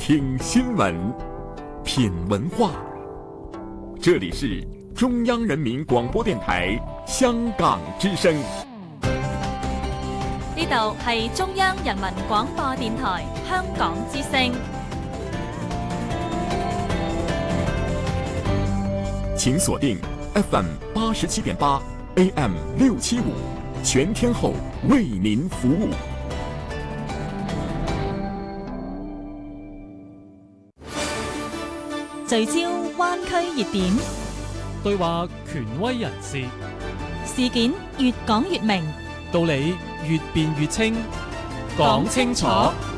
听新闻，品文化。这里是中央人民广播電台香港之聲。 呢度係中央人民廣播電台香港之聲。 請鎖定 FM 87.8 AM 675，全天候為您服務。 聚焦灣區熱點， 對話權威人士， 事件越講越明， 道理越辯越清，講清楚，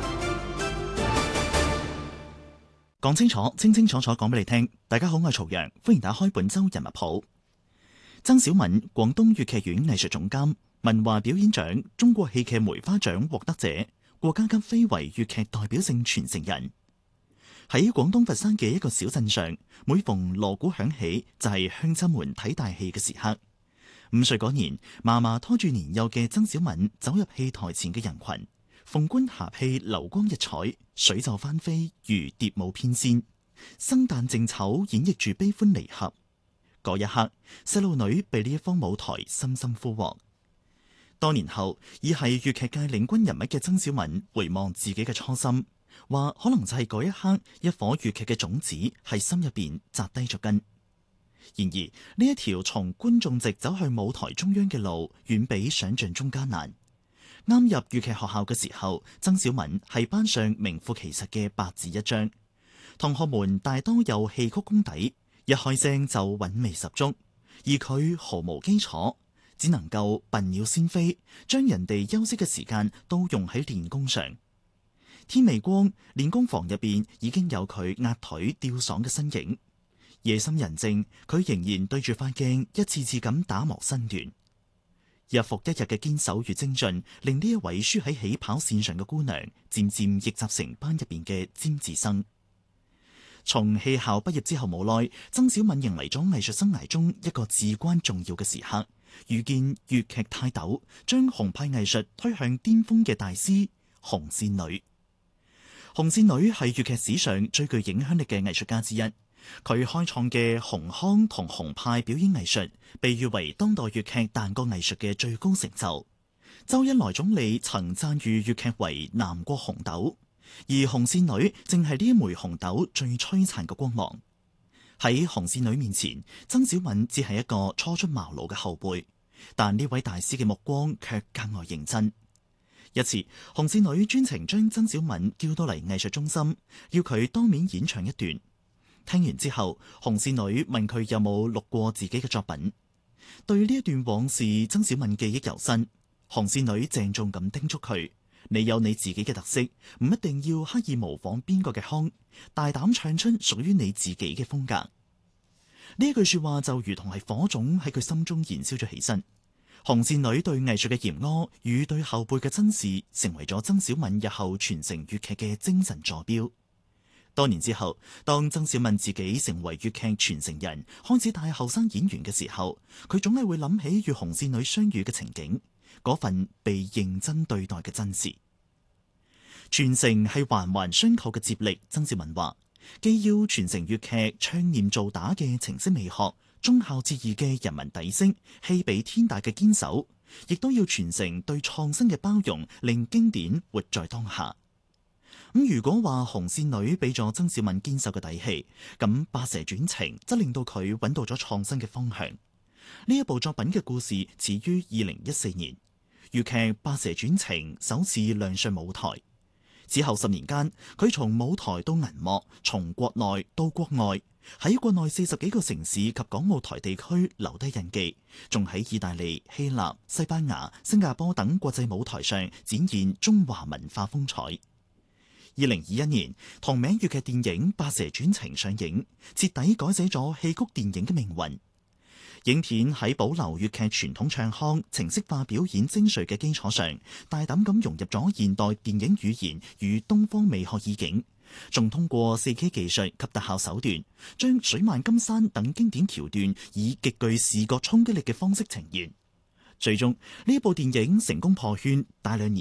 講清楚，清清楚楚講俾你聽。大家好，我係曹陽，歡迎打開本周人物譜。曾小敏，廣東粵劇院藝術總監，文華表演獎、中國戲劇梅花獎獲得者，國家級非遺粵劇代表性傳承人。喺廣東佛山嘅一個小鎮上，每逢鑼鼓響起，就係鄉親們睇大戲嘅時刻。5歲嗰年，嫲嫲拖住年幼嘅曾小敏走入戲台前嘅人群，鳳冠霞帔流光溢彩，水袖翻飛如蝶舞翩跹，生旦淨丑演繹住悲歡離合。嗰一刻，細路女被呢一方舞台深深俘獲。多年後，已係粵劇界領軍人物嘅曾小敏回望自己嘅初心，話可能就係嗰一刻，一顆粵劇嘅種子喺心入邊扎低咗根。然而呢一條從觀眾席走去舞台中央嘅路，遠比想象中艱難。啱入粵劇學校嘅時候，曾小敏係班上名副其實嘅白紙一張，同學們大多有戲曲功底，一開聲就韻味十足，而佢毫無基礎，只能夠笨鳥先飛，將人哋休息嘅時間都用喺練功上。天未光，練功房入邊已經有佢壓腿吊嗓嘅身影。夜深人靜，佢仍然對住塊鏡，一次次咁打磨身段。日復一日嘅堅守與精進，令呢一位輸喺起跑線上嘅姑娘，漸漸逆襲成班入邊嘅尖子生。從戲校畢業之後冇耐，曾小敏迎嚟咗藝術生涯中一個至關重要嘅時刻，遇見粵劇泰斗，將紅派藝術推向巔峰嘅大師紅線女。紅線女係粵劇史上最具影響力嘅藝術家之一，佢開創嘅紅腔同紅派表演藝術，被譽為當代粵劇彈角藝術嘅最高成就。周恩來總理曾讚譽粵劇為南國紅豆，而紅線女正係呢一枚紅豆最璀璨嘅光芒。喺紅線女面前，曾小敏只係一個初出茅廬嘅後輩，但呢位大師嘅目光卻格外認真。一次，紅線女專程將曾小敏叫到嚟藝術中心，要佢當面演唱一段。聽完之後，紅線女問佢有冇錄過自己嘅作品。對呢一段往事，曾小敏記憶猶新。紅線女鄭重咁叮囑佢：你有你自己嘅特色，唔一定要刻意模仿邊個嘅腔，大膽唱出屬於你自己嘅風格。呢句說話就如同係火種喺佢心中燃燒咗起身。紅線女對藝術嘅嚴苛與對後輩嘅珍視，成為咗曾小敏日後傳承粵劇嘅精神座標。多年之後，當曾小敏自己成為粵劇傳承人，開始帶後生演員嘅時候，佢總係會諗起與紅線女相遇嘅情景，嗰份被認真對待嘅真實。傳承係環環相扣嘅接力。曾小敏話，既要傳承粵劇唱念做打嘅情式美學，忠孝節義嘅人民底色，戲比天大嘅堅守，亦都要傳承對創新嘅包容，令經典活在當下。咁如果話紅線女俾咗曾小敏堅守嘅底氣，咁白蛇傳情則令到佢揾到咗創新嘅方向。呢一部作品嘅故事始於2014年，粵劇《白蛇傳情》首次亮相舞台。此後10年間，佢從舞台到銀幕，從國內到國外，喺國內40幾個城市及港澳台地區留低印記，仲喺意大利、希臘、西班牙、新加坡等國際舞台上展現中華文化風采。2021年，同名粵劇電影《白蛇傳情》上映，徹底改寫咗戲曲電影嘅命運。影片喺保留粵劇傳統唱腔、程式化表演精髓嘅基礎上，大膽咁融入咗現代電影語言與東方美學意境，仲通過 4K 技術及特效手段，將水漫金山等經典橋段以極具視覺衝擊力嘅方式呈現。最終呢部電影成功破圈，大量